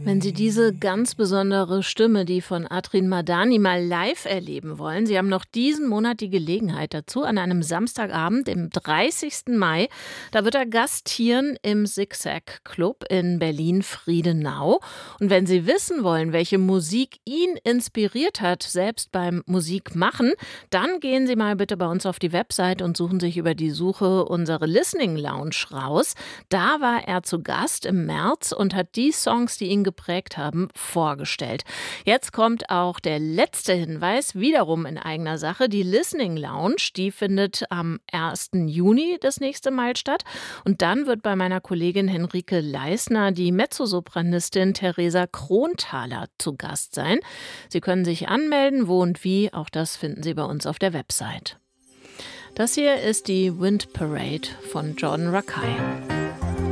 Wenn Sie diese ganz besondere Stimme, die von Adrian Madani, mal live erleben wollen, Sie haben noch diesen Monat die Gelegenheit dazu, an einem Samstagabend, dem 30. Mai. Da wird er gastieren im Zigzag Club in Berlin-Friedenau. Und wenn Sie wissen wollen, welche Musik ihn inspiriert hat, selbst beim Musikmachen, dann gehen Sie mal bitte bei uns auf die Website und suchen sich über die Suche unsere Listening Lounge raus. Da war er zu Gast im März und hat die Songs, die ihn geprägt haben, vorgestellt. Jetzt kommt auch der letzte Hinweis, wiederum in eigener Sache. Die Listening Lounge, die findet am 1. Juni das nächste Mal statt. Und dann wird bei meiner Kollegin Henrike Leisner die Mezzosopranistin Theresa Kronthaler zu Gast sein. Sie können sich anmelden, wo und wie, auch das finden Sie bei uns auf der Website. Das hier ist die Wind Parade von Jordan Rakei.